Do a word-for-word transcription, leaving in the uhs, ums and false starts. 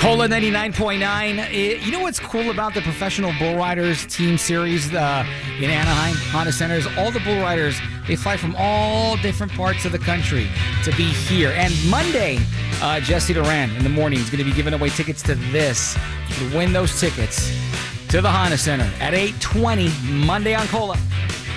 Cola ninety-nine point nine. It, you know what's cool about the Professional Bull Riders Team Series uh, in Anaheim, Honda Center, is all the bull riders, they fly from all different parts of the country to be here. And Monday, uh, Jesse Duran in the morning is going to be giving away tickets to this. You can win those tickets to the Honda Center at eight twenty Monday on Cola.